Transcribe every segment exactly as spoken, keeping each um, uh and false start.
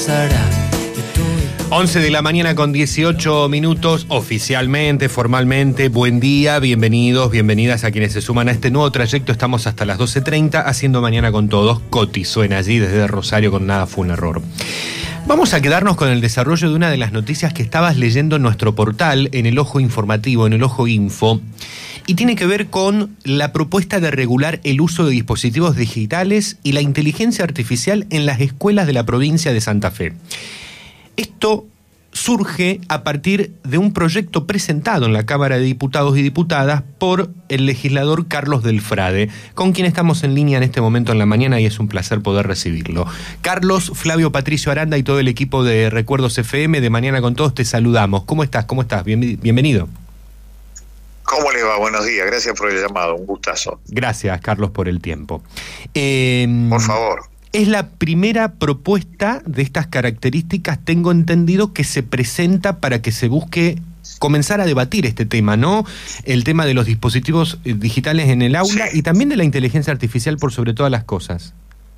once de la mañana con dieciocho minutos, oficialmente, formalmente, buen día, bienvenidos, bienvenidas a quienes se suman a este nuevo trayecto. Estamos hasta las doce treinta haciendo Mañana con Todos. Coti suena allí desde Rosario con Nada Fue un Error. Vamos a quedarnos con el desarrollo de una de las noticias que estabas leyendo en nuestro portal, en el Ojo Informativo, en el Ojo Info, y tiene que ver con la propuesta de regular el uso de dispositivos digitales y la inteligencia artificial en las escuelas de la provincia de Santa Fe. Esto surge a partir de un proyecto presentado en la Cámara de Diputados y Diputadas por el legislador Carlos Delfrade, con quien estamos en línea en este momento en la mañana y es un placer poder recibirlo. Carlos, Flavio, Patricio Aranda y todo el equipo de Recuerdos F M de Mañana con Todos te saludamos. ¿Cómo estás? ¿Cómo estás? Bien, bienvenido. ¿Cómo le va? Buenos días. Gracias por el llamado. Un gustazo. Gracias, Carlos, por el tiempo. Eh, por favor. Es la primera propuesta de estas características, tengo entendido, que se presenta para que se busque comenzar a debatir este tema, ¿no? El tema de los dispositivos digitales en el aula sí. Y también de la inteligencia artificial por sobre todas las cosas.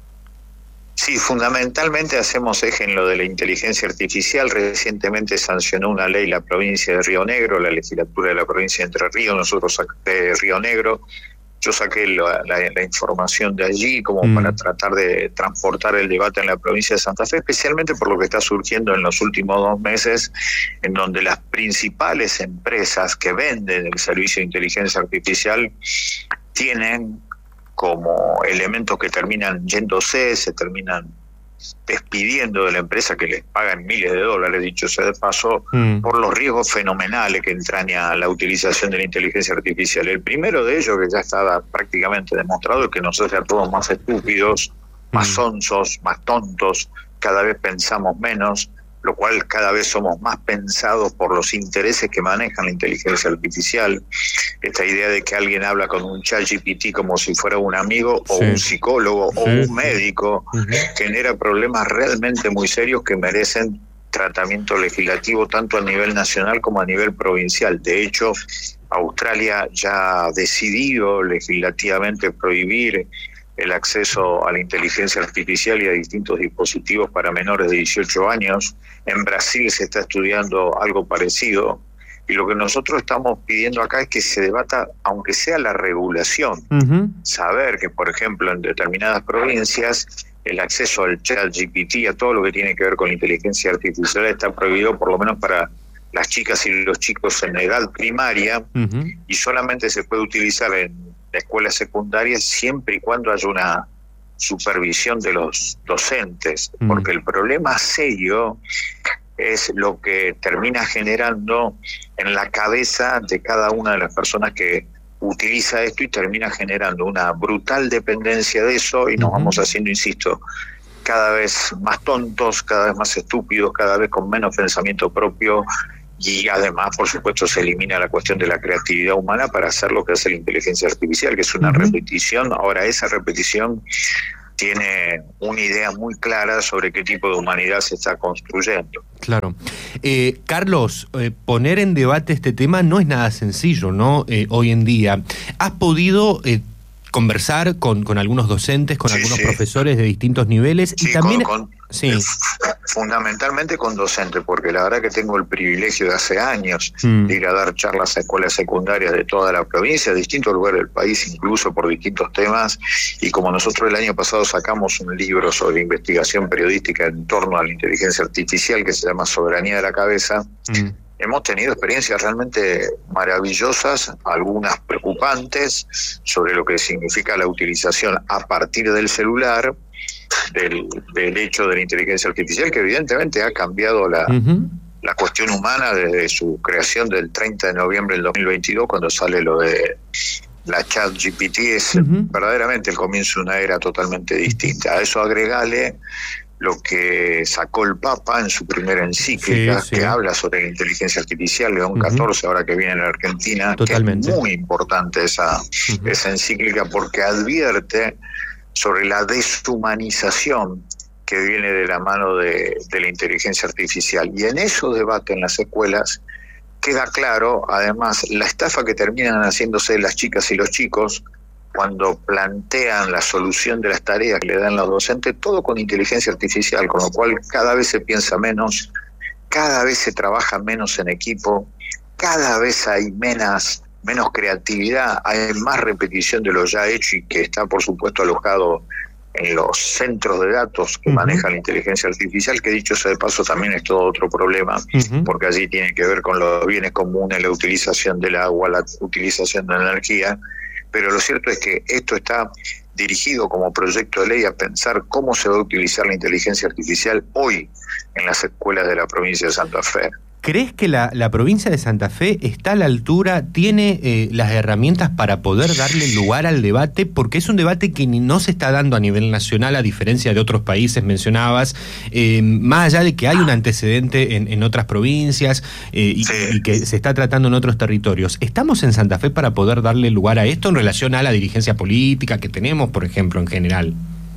Sí, fundamentalmente hacemos eje en lo de la inteligencia artificial. Recientemente sancionó una ley la provincia de Río Negro, la legislatura de la provincia de Entre Ríos, nosotros de Río Negro. Yo saqué la, la, la información de allí como mm. para tratar de transportar el debate en la provincia de Santa Fe, especialmente por lo que está surgiendo en los últimos dos meses, en donde las principales empresas que venden el servicio de inteligencia artificial tienen como elementos que terminan yéndose, se terminan despidiendo de la empresa, que les pagan miles de dólares, dicho sea de paso, mm. por los riesgos fenomenales que entraña la utilización de la inteligencia artificial. El primero de ellos, que ya estaba prácticamente demostrado, es que nos hace a todos más estúpidos, más mm. sonsos, más tontos, cada vez pensamos menos, lo cual cada vez somos más pensados por los intereses que manejan la inteligencia artificial. Esta idea de que alguien habla con un chat G P T como si fuera un amigo o sí. un psicólogo sí, o un sí. médico, uh-huh. genera problemas realmente muy serios que merecen tratamiento legislativo tanto a nivel nacional como a nivel provincial. De hecho, Australia ya ha decidido legislativamente prohibir el acceso a la inteligencia artificial y a distintos dispositivos para menores de dieciocho años. En Brasil se está estudiando algo parecido. Y lo que nosotros estamos pidiendo acá es que se debata, aunque sea la regulación. Uh-huh. Saber que, por ejemplo, en determinadas provincias, el acceso al chat G P T, a todo lo que tiene que ver con la inteligencia artificial, está prohibido por lo menos para las chicas y los chicos en edad primaria, uh-huh. y solamente se puede utilizar en la escuela secundaria siempre y cuando haya una supervisión de los docentes, mm. porque el problema serio es lo que termina generando en la cabeza de cada una de las personas que utiliza esto y termina generando una brutal dependencia de eso y nos mm. vamos haciendo, insisto, cada vez más tontos, cada vez más estúpidos, cada vez con menos pensamiento propio. Y además, por supuesto, se elimina la cuestión de la creatividad humana para hacer lo que hace la inteligencia artificial, que es una uh-huh. repetición. Ahora, esa repetición tiene una idea muy clara sobre qué tipo de humanidad se está construyendo. Claro. Eh, Carlos, eh, poner en debate este tema no es nada sencillo, ¿no? Eh, hoy en día. ¿Has podido eh, conversar con, con algunos docentes, con sí, algunos sí. profesores de distintos niveles? Sí, y también... con, con, sí. eh, fundamentalmente con docentes, porque la verdad que tengo el privilegio de hace años mm. de ir a dar charlas a escuelas secundarias de toda la provincia, de distintos lugares del país, incluso por distintos temas, y como nosotros el año pasado sacamos un libro sobre investigación periodística en torno a la inteligencia artificial que se llama Soberanía de la Cabeza, mm. hemos tenido experiencias realmente maravillosas, algunas preocupantes, sobre lo que significa la utilización a partir del celular del, del hecho de la inteligencia artificial, que evidentemente ha cambiado la, uh-huh. la cuestión humana desde su creación del treinta de noviembre del dos mil veintidós, cuando sale lo de la chat G P T. Es uh-huh. verdaderamente el comienzo de una era totalmente distinta. A eso agregale lo que sacó el Papa en su primera encíclica, sí, sí. que habla sobre la inteligencia artificial, León catorce, uh-huh. ahora que viene en la Argentina. Totalmente. Que es muy importante esa, uh-huh. esa encíclica, porque advierte sobre la deshumanización que viene de la mano de, de la inteligencia artificial. Y en esos debates en las escuelas queda claro, además, la estafa que terminan haciéndose las chicas y los chicos cuando plantean la solución de las tareas que le dan los docentes, todo con inteligencia artificial, con lo cual cada vez se piensa menos, cada vez se trabaja menos en equipo, cada vez hay menos, menos creatividad, hay más repetición de lo ya hecho y que está, por supuesto, alojado en los centros de datos que uh-huh. manejan la inteligencia artificial, que dicho sea de paso también es todo otro problema, uh-huh. porque allí tiene que ver con los bienes comunes, la utilización del agua, la utilización de la energía, pero lo cierto es que esto está dirigido como proyecto de ley a pensar cómo se va a utilizar la inteligencia artificial hoy en las escuelas de la provincia de Santa Fe. ¿Crees que la, la provincia de Santa Fe está a la altura, tiene eh, las herramientas para poder darle lugar al debate? Porque es un debate que no se está dando a nivel nacional, a diferencia de otros países, mencionabas, eh, más allá de que hay un antecedente en, en otras provincias eh, y, sí. y que se está tratando en otros territorios. ¿Estamos en Santa Fe para poder darle lugar a esto en relación a la dirigencia política que tenemos, por ejemplo, en general?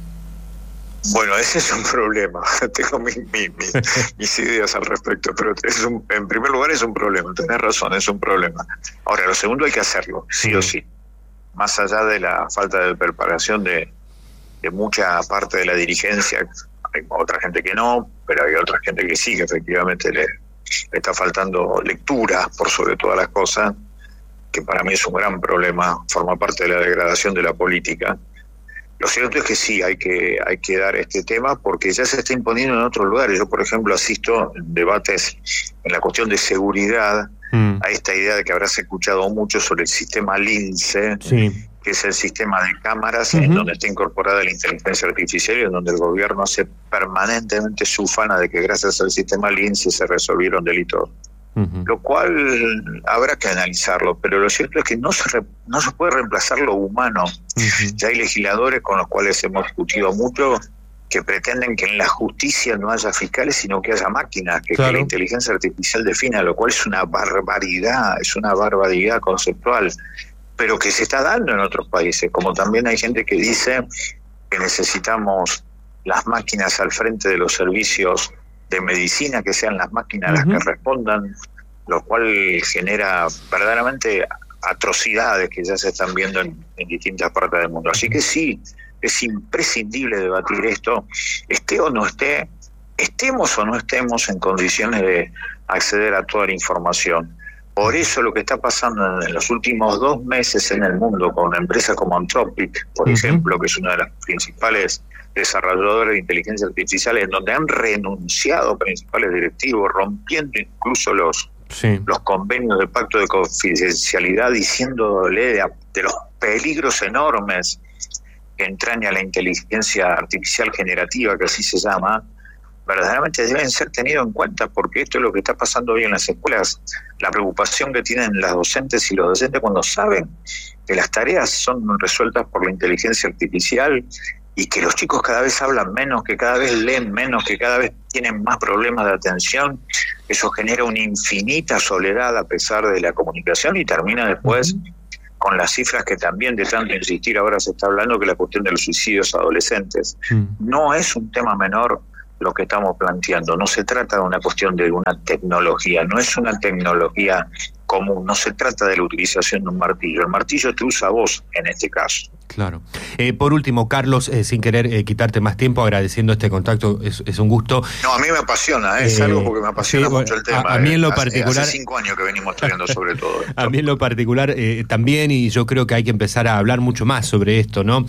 Bueno, ese es un problema. Tengo mi, mi, mi, mis ideas al respecto, pero es un, en primer lugar es un problema. Tenés razón, es un problema. Ahora, lo segundo hay que hacerlo, sí o sí. Más allá de la falta de preparación de, de mucha parte de la dirigencia, hay otra gente que no, pero hay otra gente que sí, que efectivamente le, le está faltando lectura por sobre todas las cosas, que para mí es un gran problema, forma parte de la degradación de la política. Lo cierto es que sí, hay que hay que dar este tema porque ya se está imponiendo en otros lugares. Yo, por ejemplo, asisto en debates en la cuestión de seguridad, mm. a esta idea de que habrás escuchado mucho sobre el sistema LINCE, sí. que es el sistema de cámaras uh-huh. en donde está incorporada la inteligencia artificial y en donde el gobierno hace permanentemente su ufana de que gracias al sistema LINCE se resolvieron delitos. Uh-huh. Lo cual habrá que analizarlo, pero lo cierto es que no se, re, no se puede reemplazar lo humano. Uh-huh. Ya hay legisladores con los cuales hemos discutido mucho que pretenden que en la justicia no haya fiscales, sino que haya máquinas, que, claro. que la inteligencia artificial defina, lo cual es una barbaridad, es una barbaridad conceptual, pero que se está dando en otros países, como también hay gente que dice que necesitamos las máquinas al frente de los servicios de medicina, que sean las máquinas uh-huh. las que respondan, lo cual genera verdaderamente atrocidades que ya se están viendo en, en distintas partes del mundo. Así que sí, es imprescindible debatir esto, esté o no esté, estemos o no estemos en condiciones de acceder a toda la información. Por eso lo que está pasando en los últimos dos meses en el mundo con una empresa como Anthropic, por uh-huh. ejemplo, que es una de las principales desarrolladores de inteligencia artificial, en donde han renunciado principales directivos, rompiendo incluso los, sí. los convenios del pacto de confidencialidad, diciéndole de, de los peligros enormes que entraña la inteligencia artificial generativa, que así se llama, verdaderamente deben ser tenidos en cuenta, porque esto es lo que está pasando hoy en las escuelas, la preocupación que tienen las docentes y los docentes cuando saben que las tareas son resueltas por la inteligencia artificial y que los chicos cada vez hablan menos, que cada vez leen menos, que cada vez tienen más problemas de atención. Eso genera una infinita soledad a pesar de la comunicación y termina después uh-huh. con las cifras que también de tanto insistir ahora se está hablando, que la cuestión de los suicidios adolescentes. Uh-huh. No es un tema menor lo que estamos planteando, no se trata de una cuestión de una tecnología, no es una tecnología común, no se trata de la utilización de un martillo, el martillo te usa vos en este caso. Claro. Eh, por último, Carlos, eh, sin querer eh, quitarte más tiempo, agradeciendo este contacto, es, es un gusto. No, a mí me apasiona, ¿eh? es eh, algo porque me apasiona sí, mucho el tema. A, a mí en lo hace, particular... Hace cinco años que venimos estudiando sobre todo esto. A mí en lo particular eh, también, y yo creo que hay que empezar a hablar mucho más sobre esto, ¿no?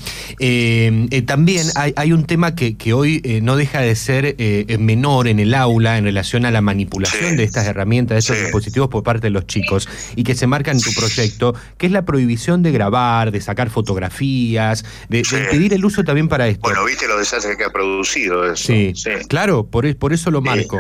Eh, eh, también hay, hay un tema que, que hoy eh, no deja de ser eh, menor en el aula en relación a la manipulación sí. de estas herramientas, de estos sí. dispositivos por parte de los chicos, y que se marca en tu proyecto, que es la prohibición de grabar, de sacar fotografías, de, sí. de impedir el uso también para esto. Bueno, viste los desastres que ha producido eso. Sí, sí. claro, por, por eso lo marco.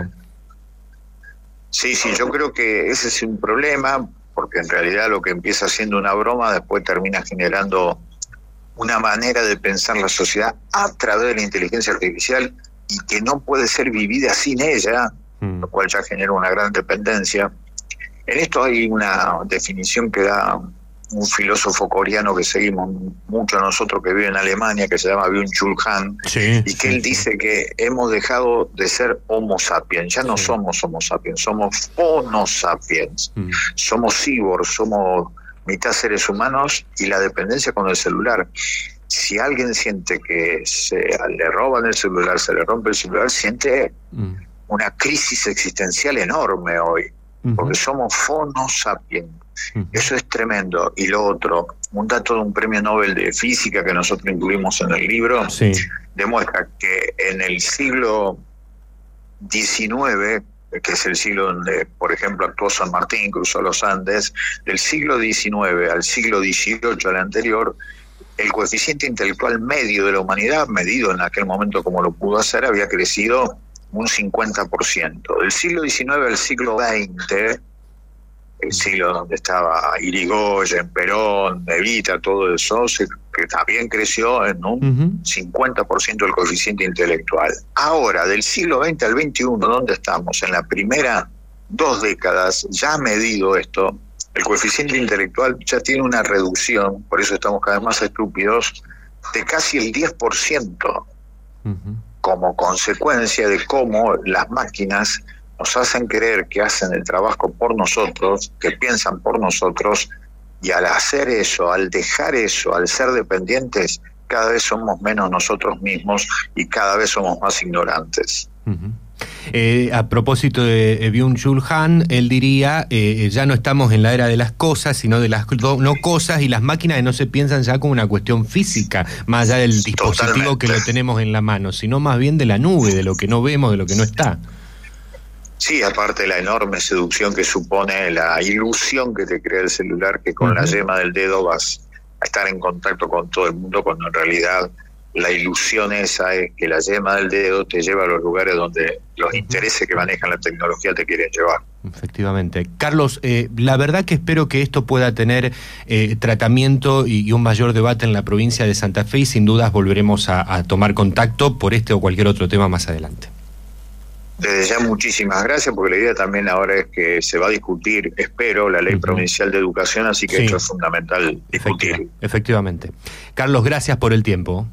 Sí, sí, yo creo que ese es un problema, porque en realidad lo que empieza siendo una broma después termina generando una manera de pensar la sociedad a través de la inteligencia artificial y que no puede ser vivida sin ella, mm. lo cual ya genera una gran dependencia. En esto hay una definición que da un filósofo coreano que seguimos mucho nosotros, que vive en Alemania, que se llama Byung-Chul Han, sí, y que sí, él sí. dice que hemos dejado de ser Homo sapiens, ya no sí. somos Homo sapiens, somos Phono sapiens, mm. somos cyborgs, somos mitad seres humanos, y la dependencia con el celular. Si alguien siente que se le roban el celular, se le rompe el celular, siente mm. una crisis existencial enorme hoy, uh-huh. porque somos Homo sapiens. Uh-huh. Eso es tremendo. Y lo otro, un dato de un premio Nobel de Física que nosotros incluimos en el libro, sí. demuestra que en el siglo diecinueve, que es el siglo donde, por ejemplo, actuó San Martín, cruzó los Andes, del siglo diecinueve al siglo dieciocho, al anterior, el coeficiente intelectual medio de la humanidad, medido en aquel momento como lo pudo hacer, había crecido un cincuenta por ciento. Del siglo diecinueve al siglo veinte, el siglo donde estaba Irigoyen, Perón, Evita, todo eso, que también creció en un uh-huh. cincuenta por ciento del coeficiente intelectual. Ahora, del siglo veinte al veintiuno, ¿dónde estamos? En la primera dos décadas, ya medido esto, el coeficiente intelectual ya tiene una reducción, por eso estamos cada vez más estúpidos, de casi el diez por ciento, uh-huh. como consecuencia de cómo las máquinas nos hacen creer que hacen el trabajo por nosotros, que piensan por nosotros, y al hacer eso, al dejar eso, al ser dependientes, cada vez somos menos nosotros mismos y cada vez somos más ignorantes. Uh-huh. Eh, a propósito de Byung-Chul Han, él diría, eh, ya no estamos en la era de las cosas, sino de las no cosas, y las máquinas no se piensan ya como una cuestión física, más allá del dispositivo Totalmente. Que lo tenemos en la mano, sino más bien de la nube, de lo que no vemos, de lo que no está. Sí, aparte de la enorme seducción que supone la ilusión que te crea el celular, que con uh-huh. la yema del dedo vas a estar en contacto con todo el mundo, cuando en realidad la ilusión esa es que la yema del dedo te lleva a los lugares donde los intereses que manejan la tecnología te quieren llevar. Efectivamente. Carlos, eh, la verdad que espero que esto pueda tener eh, tratamiento y, y un mayor debate en la provincia de Santa Fe, y sin dudas volveremos a, a tomar contacto por este o cualquier otro tema más adelante. Desde ya muchísimas gracias, porque la idea también ahora es que se va a discutir, espero, la ley uh-huh. provincial de educación, así que sí. esto es fundamental discutir. Efectiva, efectivamente. Carlos, gracias por el tiempo.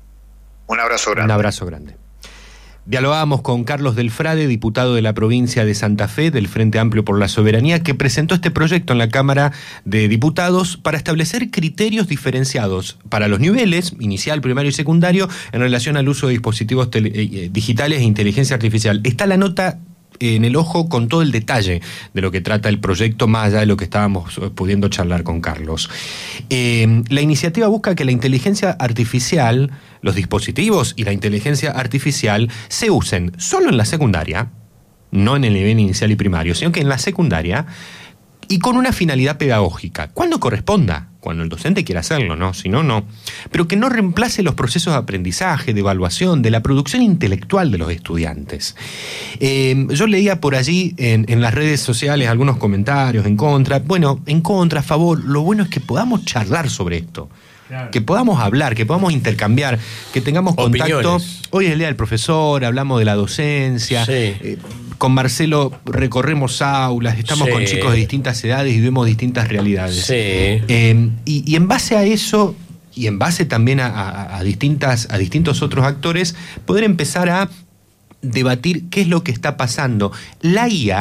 Un abrazo grande. Un abrazo grande. Dialogábamos con Carlos Delfrade, diputado de la provincia de Santa Fe, del Frente Amplio por la Soberanía, que presentó este proyecto en la Cámara de Diputados para establecer criterios diferenciados para los niveles, inicial, primario y secundario, en relación al uso de dispositivos tele, eh, digitales e inteligencia artificial. Está la nota en el ojo con todo el detalle de lo que trata el proyecto, más allá de lo que estábamos pudiendo charlar con Carlos. Eh, la iniciativa busca que la inteligencia artificial, los dispositivos y la inteligencia artificial se usen solo en la secundaria, no en el nivel inicial y primario, sino que en la secundaria, y con una finalidad pedagógica, cuando corresponda, cuando el docente quiera hacerlo, ¿no? Si no, no. Pero que no reemplace los procesos de aprendizaje, de evaluación, de la producción intelectual de los estudiantes. Eh, yo leía por allí en, en las redes sociales algunos comentarios en contra. Bueno, en contra, a favor. Lo bueno es que podamos charlar sobre esto. Claro. Que podamos hablar, que podamos intercambiar, que tengamos Opiniones. contacto. Hoy es el día del profesor, hablamos de la docencia. Sí. Eh, con Marcelo recorremos aulas, estamos sí. con chicos de distintas edades y vemos distintas realidades. Sí. Eh, y, y en base a eso, y en base también a, a, a, distintas, a distintos otros actores, poder empezar a debatir qué es lo que está pasando. La I A